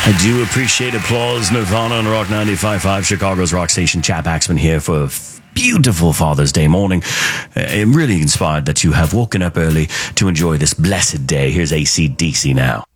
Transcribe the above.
I do appreciate applause. Nirvana on Rock 95.5, Chicago's rock station. Chap Axman here for a beautiful Father's Day morning. I'm really inspired that you have woken up early to enjoy this blessed day. Here's AC/DC now.